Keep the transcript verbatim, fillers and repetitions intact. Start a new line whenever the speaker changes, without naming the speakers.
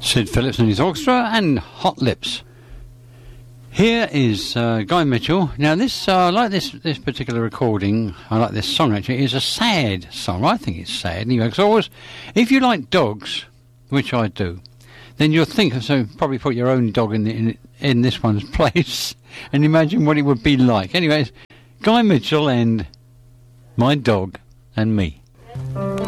Sid Phillips and his orchestra and Hot Lips. Here is uh, Guy Mitchell. Now this, uh, I like this this particular recording, I like this song actually, it's a sad song. I think it's sad anyway, because always, if you like dogs, which I do, then you'll think, so probably put your own dog in, the, in, in this one's place and imagine what it would be like. Anyways, Guy Mitchell and My Dog and Me.